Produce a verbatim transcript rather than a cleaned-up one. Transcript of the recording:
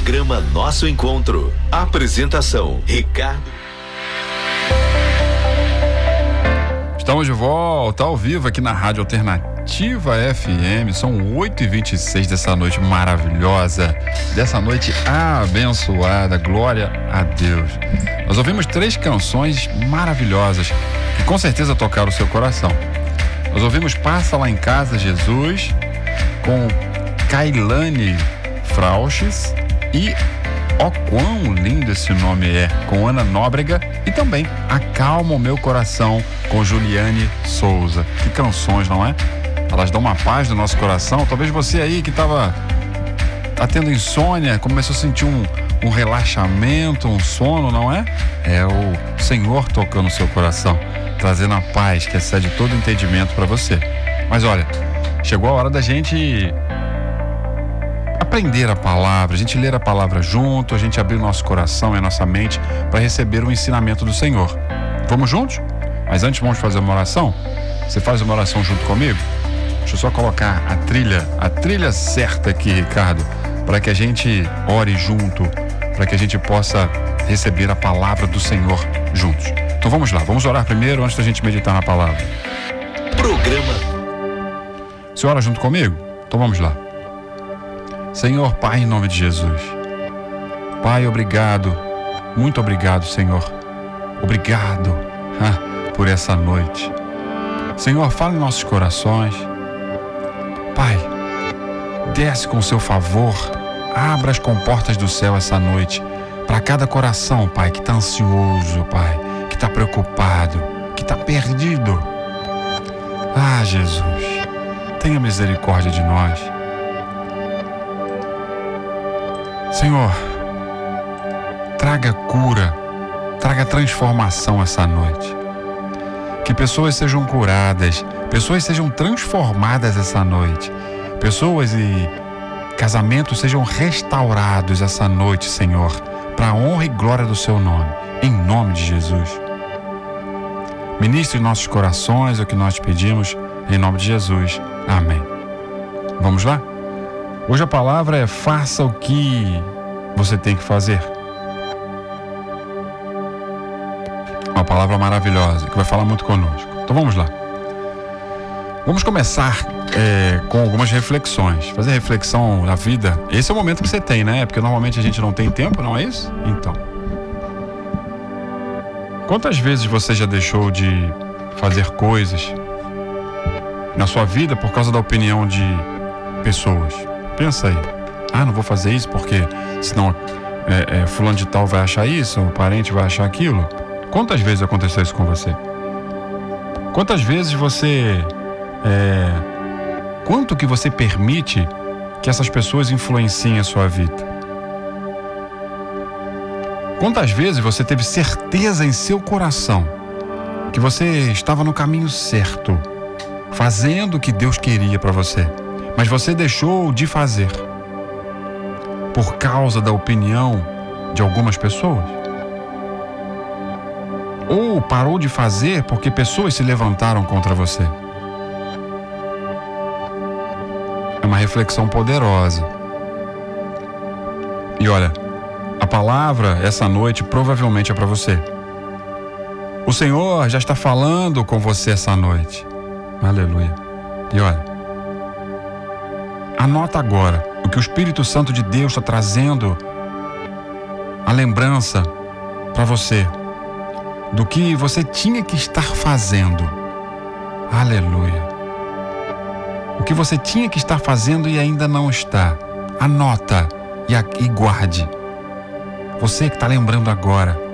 Programa Nosso Encontro. Apresentação: Ricardo. Estamos de volta ao vivo aqui na Rádio Alternativa F M. São oito e vinte e seis dessa noite maravilhosa, dessa noite abençoada. Glória a Deus. Nós ouvimos três canções maravilhosas que com certeza tocaram o seu coração. Nós ouvimos Passa Lá em Casa, Jesus, com Kailane Frauches, e ó quão lindo esse nome é, com Ana Nóbrega, e também Acalma o Meu Coração, com Juliane Souza. Que canções, não é? Elas dão uma paz no nosso coração. Talvez você aí que estava tá tendo insônia, começou a sentir um, um relaxamento, um sono, não é? É o Senhor tocando o seu coração, trazendo a paz que excede todo entendimento para você. Mas olha, chegou a hora da gente aprender a palavra, a gente ler a palavra junto, a gente abrir o nosso coração e a nossa mente para receber o ensinamento do Senhor. Vamos juntos? Mas antes vamos fazer uma oração? Você faz uma oração junto comigo? Deixa eu só colocar a trilha, a trilha certa aqui, Ricardo, para que a gente ore junto, para que a gente possa receber a palavra do Senhor juntos. Então vamos lá, vamos orar primeiro antes da gente meditar na palavra. Programa. Você ora junto comigo? Então vamos lá. Senhor, Pai, em nome de Jesus. Pai, obrigado, muito obrigado, Senhor. Obrigado ah, por essa noite. Senhor, fala em nossos corações. Pai, desce com o seu favor, abra as comportas do céu essa noite para cada coração, Pai, que está ansioso, Pai, que está preocupado, que está perdido. Ah, Jesus, tenha misericórdia de nós. Senhor, traga cura, traga transformação essa noite. Que pessoas sejam curadas, pessoas sejam transformadas essa noite. Pessoas e casamentos sejam restaurados essa noite, Senhor, para a honra e glória do seu nome, em nome de Jesus. Ministre em nossos corações o que nós te pedimos, em nome de Jesus. Amém. Vamos lá? Hoje a palavra é: faça o que você tem que fazer. Uma palavra maravilhosa que vai falar muito conosco. Então vamos lá. Vamos começar é, com algumas reflexões. Fazer reflexão na vida. Esse é o momento que você tem, né? Porque normalmente a gente não tem tempo, não é isso? Então, quantas vezes você já deixou de fazer coisas na sua vida por causa da opinião de pessoas? Pensa aí. Ah, não vou fazer isso porque senão é, é, fulano de tal vai achar isso, o parente vai achar aquilo. Quantas vezes aconteceu isso com você? Quantas vezes você é, quanto que você permite que essas pessoas influenciem a sua vida? Quantas vezes você teve certeza em seu coração que você estava no caminho certo, fazendo o que Deus queria para você, mas você deixou de fazer por causa da opinião de algumas pessoas? Ou parou de fazer porque pessoas se levantaram contra você? É uma reflexão poderosa. E olha, a palavra essa noite provavelmente é para você. O Senhor já está falando com você essa noite. Aleluia. E olha, anota agora o que o Espírito Santo de Deus está trazendo, a lembrança para você do que você tinha que estar fazendo. Aleluia. O que você tinha que estar fazendo e ainda não está. Anota e, e guarde. Você que está lembrando agora,